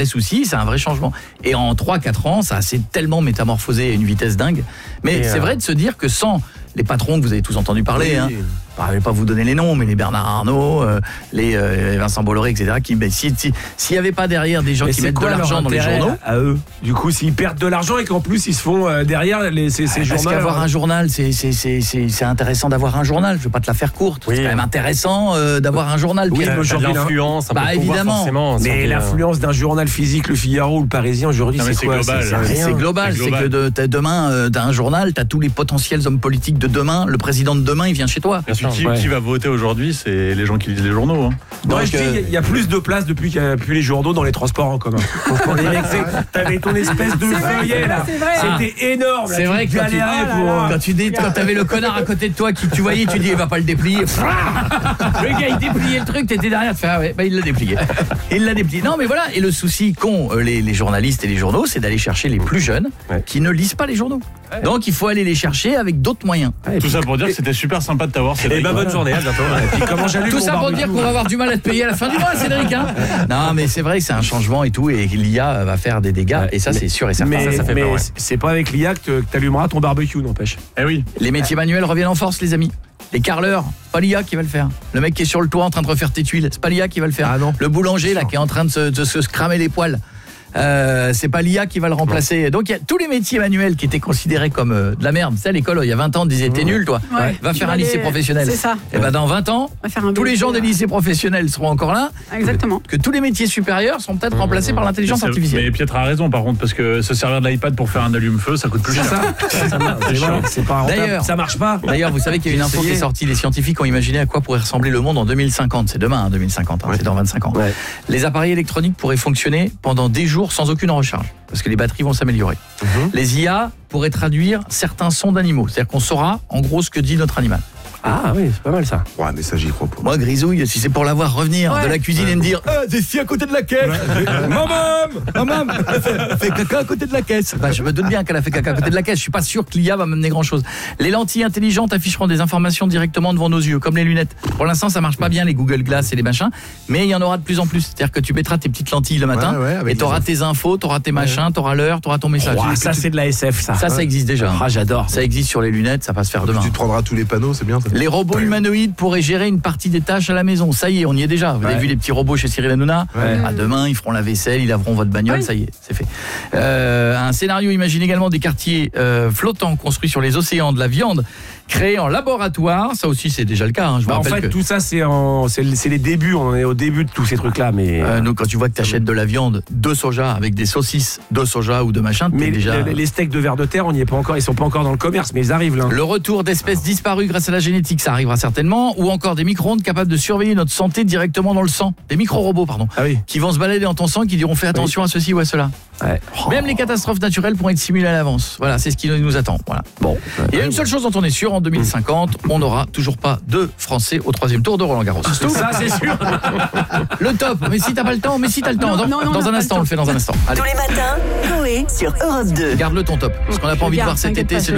vrai souci, c'est un vrai changement. Et en 3-4 ans, ça s'est tellement métamorphosé à une vitesse dingue. Mais c'est vrai de se dire que sans les patrons que vous avez tous entendu parler, je ne vais pas vous donner les noms, mais les Bernard Arnault, les Vincent Bolloré, etc. S'il n'y avait pas derrière des gens qui mettent de l'argent dans les journaux, à eux, du coup, s'ils perdent de l'argent et qu'en plus ils se font derrière ces journaux. Parce qu'avoir un journal, c'est intéressant d'avoir un journal. Je ne veux pas te la faire courte. C'est quand même intéressant d'avoir un journal. Oui, l'influence, un peu de pouvoir, évidemment. Forcément. Mais l'influence d'un journal physique, le Figaro ou le Parisien aujourd'hui, c'est quoi? C'est global. C'est que demain, t'as un journal, t'as tous les potentiels hommes politiques de demain. Le président de demain, il vient chez toi. Bien sûr, qui va voter aujourd'hui, c'est les gens qui lisent les journaux. Il y a plus de place depuis qu'il n'y a plus les journaux dans les transports en commun. T'avais ton espèce de feuillet là. C'était énorme. C'est vrai que quand t'avais le connard à côté de toi qui tu voyais, tu dis il va pas le déplier. Le gars il dépliait le truc, t'étais derrière, tu fais il l'a déplié. Non mais voilà, et le souci qu'ont les journalistes et les journaux, c'est d'aller chercher les plus jeunes qui ne lisent pas les journaux. Donc il faut aller les chercher avec d'autres moyens. Tout ça pour dire que c'était super sympa de t'avoir, Cédric. Bonne journée, à bientôt. Tout ça pour dire qu'on va avoir du mal à te payer à la fin du mois, Cédric. Non, mais c'est vrai que c'est un changement et tout, et l'IA va faire des dégâts, et ça c'est sûr et certain. Mais ça fait peur, c'est pas avec l'IA que t'allumeras ton barbecue, n'empêche. Eh oui. Les métiers manuels reviennent en force, les amis. Les carreleurs, c'est pas l'IA qui va le faire. Le mec qui est sur le toit en train de refaire tes tuiles, c'est pas l'IA qui va le faire. Le boulanger là qui est en train de se cramer les poils. C'est pas l'IA qui va le remplacer. Donc il y a tous les métiers manuels qui étaient considérés comme de la merde. Tu sais, à l'école, il y a 20 ans, on disait t'es nul toi. Va faire un lycée professionnel. C'est ça. Et dans 20 ans, tous les gens des lycées professionnels seront encore là. Exactement. Que tous les métiers supérieurs seront peut-être remplacés par l'intelligence artificielle. Mais Pietre a raison par contre, parce que se servir de l'iPad pour faire un allume-feu, ça coûte plus cher. C'est pas rentable. Ça marche pas. D'ailleurs, vous savez qu'il y a une info qui est sortie. Les scientifiques ont imaginé à quoi pourrait ressembler le monde en 2050. C'est demain, 2050. C'est dans 25 ans. Les appareils électroniques pourraient fonctionner pendant des jours sans aucune recharge, parce que les batteries vont s'améliorer. Les IA pourraient traduire certains sons d'animaux, c'est-à-dire qu'on saura en gros ce que dit notre animal. Ah oui, c'est pas mal ça. Ouais, mais ça j'y crois pas. Moi, Grisouille, si c'est pour la voir revenir de la cuisine et me dire t'es ici à côté de la caisse. Maman fait caca à côté de la caisse. Je me doute bien qu'elle a fait caca à côté de la caisse. Je suis pas sûr que l'IA va m'amener grand-chose. Les lentilles intelligentes afficheront des informations directement devant nos yeux, comme les lunettes. Pour l'instant, ça marche pas bien, les Google Glass et les machins, mais il y en aura de plus en plus. C'est-à-dire que tu mettras tes petites lentilles le matin et t'auras tes infos, t'auras tes machins, t'auras l'heure, t'auras ton message. Ça c'est de la SF ça. Ça existe déjà. J'adore. Ça existe sur les lunettes, ça va se faire demain. Tu te prendras tous les panneaux, c'est bien ça. Les robots humanoïdes pourraient gérer une partie des tâches à la maison. Ça y est, on y est déjà. Vous avez vu les petits robots chez Cyril Hanouna. Demain, ils feront la vaisselle, ils laveront votre bagnole, ça y est, c'est fait. Un scénario imagine également des quartiers flottants construits sur les océans, de la viande créée en laboratoire. Ça aussi, c'est déjà le cas. Je vous en fait, tout ça, c'est les débuts. On est au début de tous ces trucs-là. Mais nous, quand tu vois que tu achètes de la viande de soja avec des saucisses de soja ou de machin, mais déjà... les steaks de vers de terre, on n'y est pas encore. Ils sont pas encore dans le commerce, mais ils arrivent là. Le retour d'espèces disparues grâce à la génétique, ça arrivera certainement. Ou encore des micro-ondes capables de surveiller notre santé directement dans le sang. Des micro-robots, pardon. Qui vont se balader dans ton sang, qui diront fais attention à ceci ou à cela. Même les catastrophes naturelles pourront être simulées à l'avance. Voilà, c'est ce qui nous attend. Voilà. Bon, il y a une seule chose dont on est sûr, en 2050, on n'aura toujours pas de Français au 3e tour de Roland-Garros. Ça, c'est sûr. Le top. Mais si t'as pas le temps, dans un instant, on le fait dans un instant. Allez. Tous les matins, Coé sur Europe 2. Garde-le ton top. Ce qu'on n'a pas envie de voir cet été, c'est le